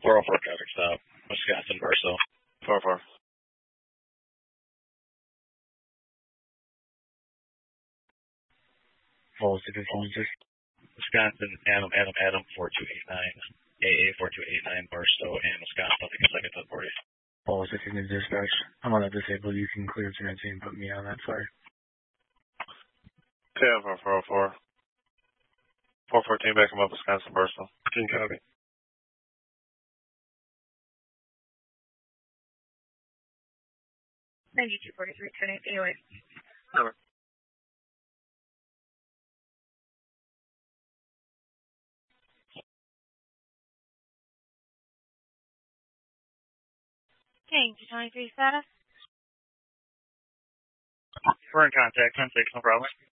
404 traffic stop, Wisconsin, Barstow. 404. Wisconsin, Adam, 4289, AA 4289, Barstow, and Wisconsin. I think it's like it's 40. Paul, if you can dispatch, I'm on that disabled. You can clear Trinity and put me on that fire. TF 404. 414, back him up, Wisconsin, Barstow. Didn't copy. Anyway. Number. Change to 23 status. We're in contact, 10-6, no problem.